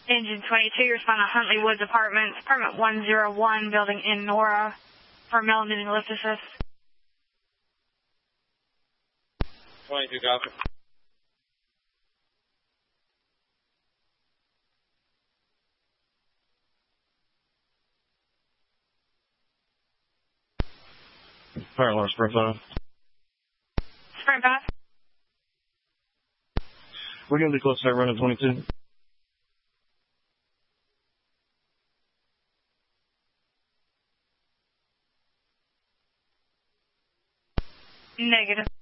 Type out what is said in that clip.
Engine 22, you respond to Huntley Woods Apartments, apartment 101, building in Nora, for millimeter lift assist. 22, copy. Fire alarm, sprint 5. Sprint 5. We're going to be close to that running 22. Negative.